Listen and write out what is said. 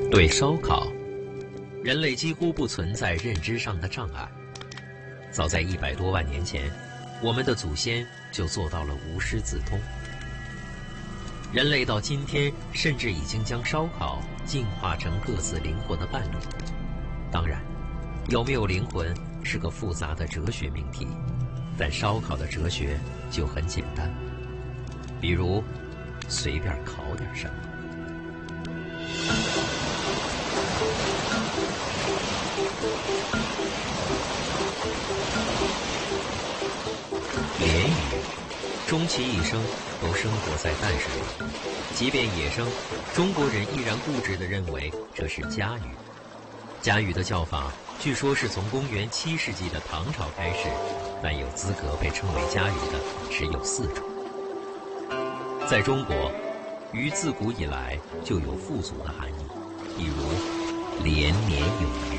对烧烤，人类几乎不存在认知上的障碍。早在100多万年前，我们的祖先就做到了无师自通。人类到今天，甚至已经将烧烤进化成各自灵魂的伴侣。当然，有没有灵魂是个复杂的哲学命题，但烧烤的哲学就很简单，比如随便烤点什么。鲢鱼，终其一生都生活在淡水里，即便野生，中国人依然固执地认为这是家鱼。家鱼的叫法据说是从公元7世纪的唐朝开始，但有资格被称为家鱼的只有4种。在中国，鱼自古以来就有富足的含义，比如连年有余。